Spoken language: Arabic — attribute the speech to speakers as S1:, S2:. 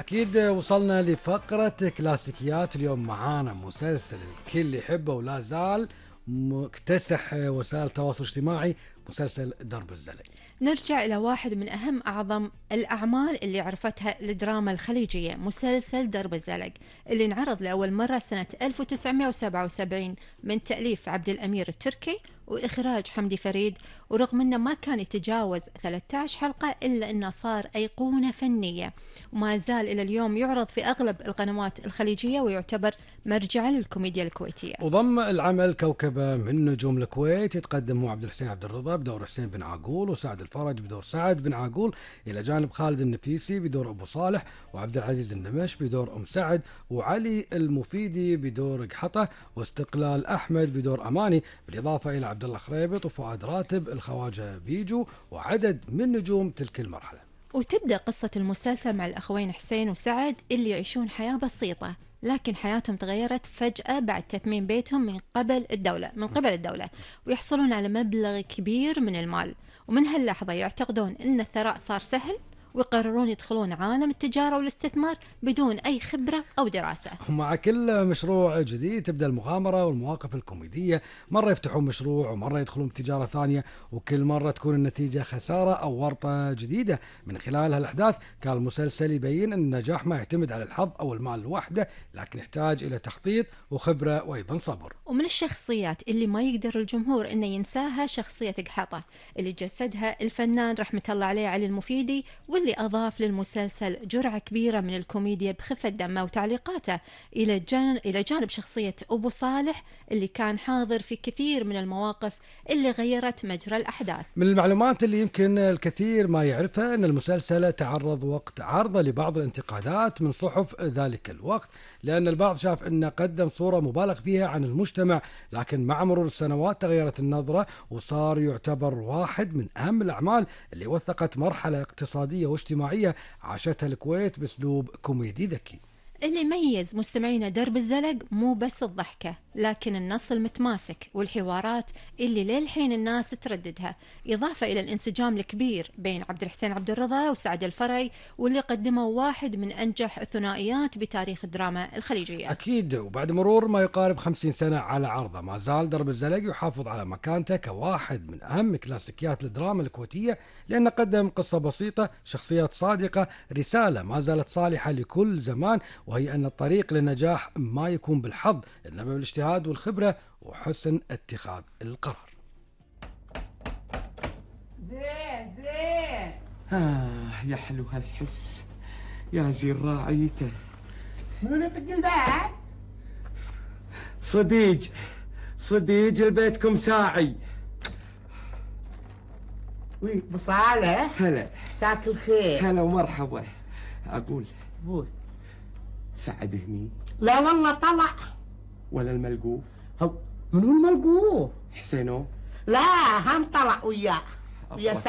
S1: أكيد وصلنا لفقرة كلاسيكيات. اليوم معانا مسلسل الكل يحبه ولا زال مكتسح وسائل التواصل الاجتماعي، مسلسل درب الزلق.
S2: نرجع إلى واحد من أعظم الأعمال اللي عرفتها الدراما الخليجية، مسلسل درب الزلق اللي انعرض لأول مرة سنة 1977 من تأليف عبد الأمير التركي وإخراج حمدي فريد. ورغم أنه ما كان يتجاوز 13 حلقة إلا أنه صار أيقونة فنية، وما زال إلى اليوم يعرض في أغلب القنوات الخليجية ويعتبر مرجع للكوميديا الكويتية.
S1: وضم العمل كوكبة من نجوم الكويت، يتقدم هو عبد الحسين عبد الرضا بدور حسين بن عاقول، وسعد الفرج بدور سعد بن عاقول، إلى جانب خالد النفيسي بدور أبو صالح، وعبد العزيز النمش بدور أم سعد، وعلي المفيدي بدور قحطة، واستقلال أحمد بدور أماني، بالإضافة إلى عبد الله خريبط وفؤاد راتب الخواجة بيجو، وعدد من نجوم تلك المرحلة.
S2: وتبدأ قصة المسلسل مع الأخوين حسين وسعد اللي يعيشون حياة بسيطة، لكن حياتهم تغيرت فجأة بعد تثمين بيتهم من قبل الدولة، ويحصلون على مبلغ كبير من المال، ومن هاللحظة يعتقدون أن الثراء صار سهل، ويقررون يدخلون عالم التجارة والاستثمار بدون أي خبرة أو دراسة.
S1: ومع كل مشروع جديد تبدأ المغامرة والمواقف الكوميدية، مرة يفتحون مشروع ومرة يدخلون بتجارة ثانية، وكل مرة تكون النتيجة خسارة أو ورطة جديدة. من خلال هالأحداث كان المسلسل يبين أن النجاح ما يعتمد على الحظ أو المال لوحده، لكن يحتاج إلى تخطيط وخبرة وأيضا صبر.
S2: ومن الشخصيات اللي ما يقدر الجمهور إنه ينساها شخصية قحطة اللي جسدها الفنان رحمة الله عليه علي المفيدي، واللي أضاف للمسلسل جرعة كبيرة من الكوميديا بخفة دمه وتعليقاته، إلى جانب شخصية أبو صالح اللي كان حاضر في كثير من المواقف اللي غيرت مجرى الأحداث.
S1: من المعلومات اللي يمكن الكثير ما يعرفها أن المسلسل تعرض وقت عرضه لبعض الانتقادات من صحف ذلك الوقت، لأن البعض شاف أنه قدم صورة مبالغ فيها عن المجتمع، لكن مع مرور السنوات تغيرت النظرة وصار يعتبر واحد من أهم الأعمال اللي وثقت مرحلة اقتصادية واجتماعية عاشتها الكويت بأسلوب كوميدي ذكي.
S2: اللي يميز مستمعينا درب الزلق مو بس الضحكة، لكن النص المتماسك والحوارات اللي للحين الناس ترددها، إضافة إلى الانسجام الكبير بين عبد الحسين عبد الرضا وسعد الفرج، واللي قدمه واحد من أنجح الثنائيات بتاريخ الدراما الخليجية.
S1: أكيد، وبعد مرور ما يقارب 50 سنة على عرضه، ما زال درب الزلق يحافظ على مكانته كواحد من أهم كلاسيكيات الدراما الكويتية، لأنه قدم قصة بسيطة، شخصيات صادقة، رسالة ما زالت صالحة لكل زمان، وهي أن الطريق للنجاح ما يكون بالحظ، إنما بالاجتهاد والخبرة وحسن اتخاذ القرار.
S3: زين
S4: يا حلو هالحس يا زين راعيته.
S3: منو يطق الباب؟
S4: صديج لبيتكم ساعي.
S3: وي ابو صالح،
S4: هلا
S3: مساك الخير.
S4: هلا ومرحبا. اقول
S3: قول.
S4: سعد هني؟
S3: لا والله طلع.
S4: ولا الملقوف؟
S3: منو الملقوف؟
S4: حسينو؟
S3: لا هم طلع وياه